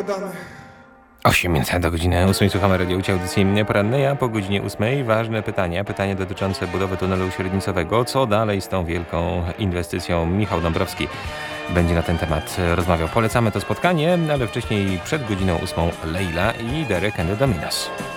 pogadamy. 8 minut do godziny 8 słuchamy radiołci audycji porannej, a po godzinie 8 ważne pytanie dotyczące budowy tunelu średnicowego. Co dalej z tą wielką inwestycją? Michał Dąbrowski będzie na ten temat rozmawiał. Polecamy to spotkanie, ale wcześniej przed godziną 8 Leila i Derek and the Dominos.